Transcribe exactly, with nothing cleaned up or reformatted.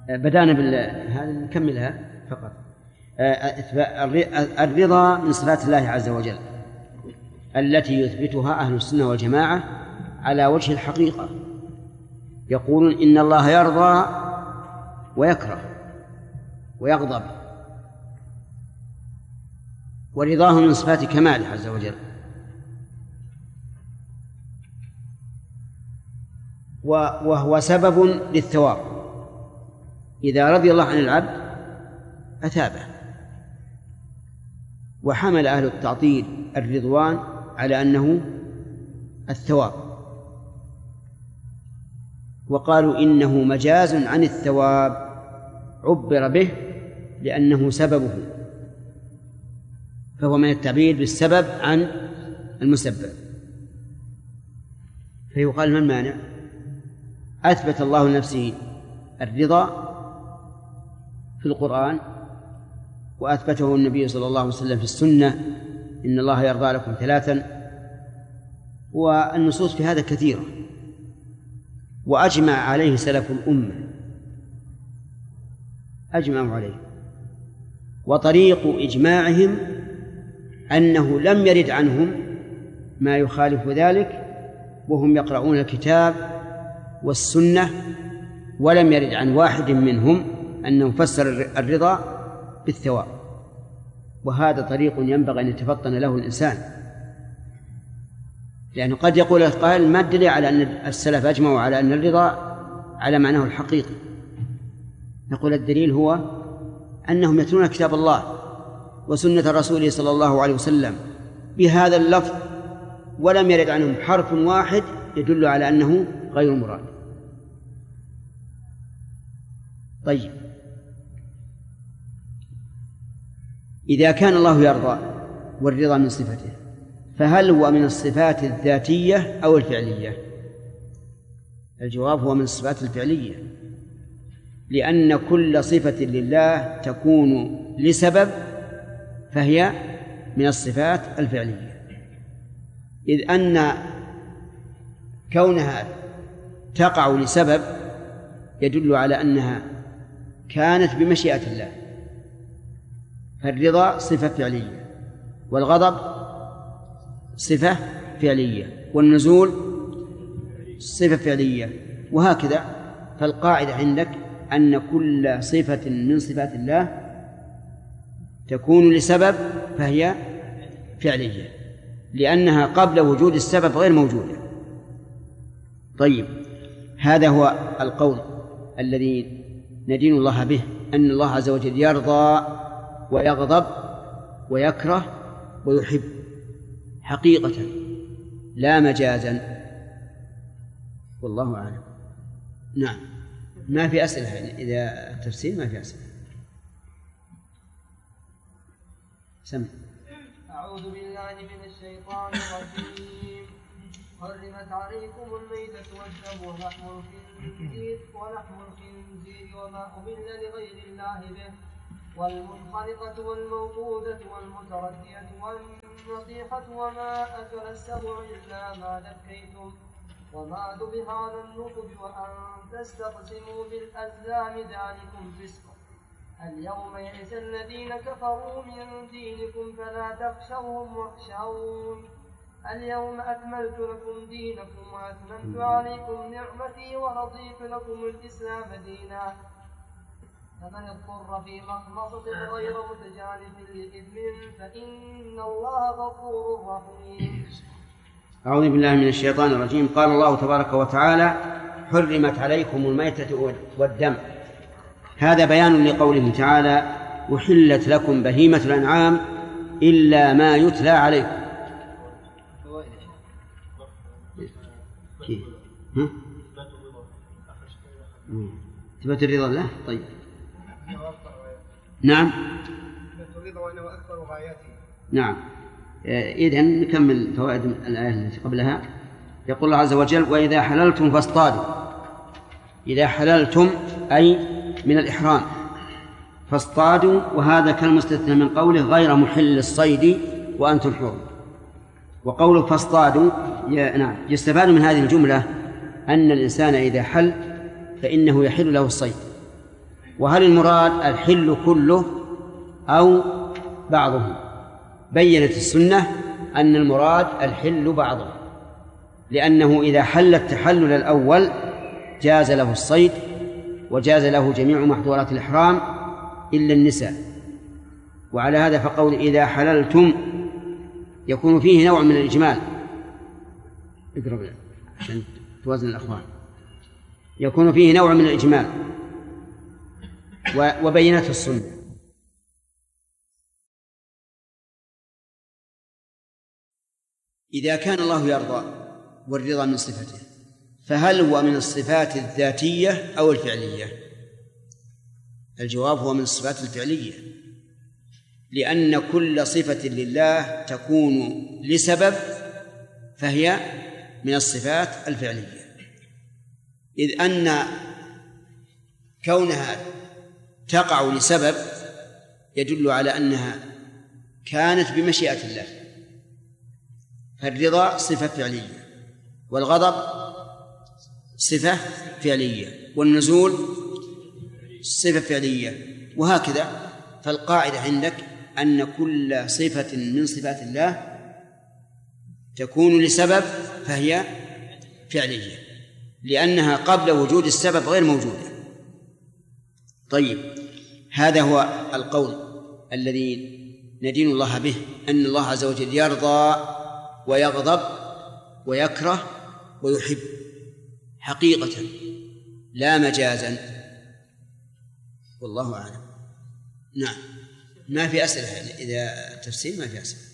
بدأنا بال هذا نكملها فقط. الرضا من صفات الله عز وجل التي يثبتها أهل السنة والجماعة على وجه الحقيقة. يقولون إن الله يرضى ويكره ويغضب، ورضاه من صفات كماله عز وجل. وهو سبب للثواب. إذا رضي الله عن العبد أثابه. وحمل أهل التعطيل الرضوان على أنه الثواب، وقالوا إنه مجاز عن الثواب عبر به لأنه سببه، فهو من التعبير بالسبب عن المسبب. فيقال ما المانع؟ أثبت الله لنفسه الرضا في القرآن، وأثبته النبي صلى الله عليه وسلم في السنة: إن الله يرضى لكم ثلاثا. والنصوص في هذا كثيرة، وأجمع عليه سلف الأمة، أجمعوا عليه. وطريق إجماعهم أنه لم يرد عنهم ما يخالف ذلك وهم يقرؤون الكتاب والسنة، ولم يرد عن واحد منهم أنه فسر الرضا بالثواب. وهذا طريق ينبغي أن يتفطن له الإنسان، لأنه قد يقول القائل: ما الدليل على أن السلف أجمعوا على أن الرضا على معناه الحقيقي؟ نقول: الدليل هو أنهم يتلون كتاب الله وسنة رسوله صلى الله عليه وسلم بهذا اللفظ، ولم يرد عنهم حرف واحد يدل على أنه غير مراد. طيب، إذا كان الله يرضى والرضا من صفته، فهل هو من الصفات الذاتية أو الفعلية؟ الجواب هو من الصفات الفعلية، لأن كل صفة لله تكون لسبب فهي من الصفات الفعلية، إذ أن كونها تقع لسبب يدل على أنها كانت بمشيئة الله. فالرضا صفة فعلية، والغضب صفة فعلية، والنزول صفة فعلية، وهكذا. فالقاعدة عندك أن كل صفة من صفات الله تكون لسبب فهي فعلية، لأنها قبل وجود السبب غير موجودة. طيب، هذا هو القول الذي ندين الله به، أن الله عز وجل يرضى ويغضب ويكره ويحب حقيقة لا مجازا، والله أعلم. نعم، ما في أسئلة. إذا التفسير ما في أسئلة. سمع. أعوذ بالله من الشيطان الرجيم. حرمت عليكم الميتة والدم ولحم الخنزير ولحم الخنزير وما أهل لغير الله به، والمنخنقة والموقوذة والمتردية والنطيحة وما أكل السبع إلا ما ذكيتم وما ذبح على النصب وأن تستقسموا بالأزلام ذلكم فسق. اليوم يئس الذين كفروا من دينكم فلا تخشوهم واخشون. اليوم أكملت لكم دينكم وأتممت عليكم نعمتي ورضيت لكم الإسلام دينا. فمن اضطر في مخمصة غير متجانف لإثم فإن الله غفور رحيم. أعوذ بالله من الشيطان الرجيم. قال الله تبارك وتعالى: حرمت عليكم الميتة والدم. هذا بيان لقوله تعالى: أحلت لكم بهيمة الأنعام إلا ما يتلى عليكم. ها؟ ثبت الرضا له. طيب، نعم، نعم. إذن نكمل فوائد الآية التي قبلها. يقول الله عز وجل: وإذا حللتم فاصطادوا. إذا حللتم أي من الإحرام فاصطادوا، وهذا كالمستثنى من قوله: غير محل الصيد وأنتم حرم. وقوله فاصطادوا نعم يستفاد من هذه الجملة أن الإنسان إذا حل فإنه يحل له الصيد، وهل المراد الحل كله أو بعضه؟ بيّنت السنة أن المراد الحل بعضه، لأنه إذا حل التحلل الأول جاز له الصيد وجاز له جميع محظورات الإحرام إلا النساء. وعلى هذا فقول إذا حللتم يكون فيه نوع من الإجمال، اقرب عشان توازن الأخوان، يكون فيه نوع من الإجمال وبينته السنة. إذا كان الله يرضى والرضا من صفته، فهل هو من الصفات الذاتية أو الفعلية؟ الجواب هو من الصفات الفعلية، لأن كل صفة لله تكون لسبب فهي من الصفات الفعلية، إذ أن كونها تقع لسبب يدل على أنها كانت بمشيئة الله. فالرضا صفة فعلية، والغضب صفة فعلية، والنزول صفة فعلية، وهكذا. فالقاعدة عندك أن كل صفة من صفات الله تكون لسبب فهي فعلية، لأنها قبل وجود السبب غير موجودة. طيب، هذا هو القول الذي ندين الله به، أن الله عز وجل يرضى ويغضب ويكره ويحب حقيقة لا مجازا، والله أعلم. نعم، ما في أسئلة، إذا تفسير ما في أسئلة.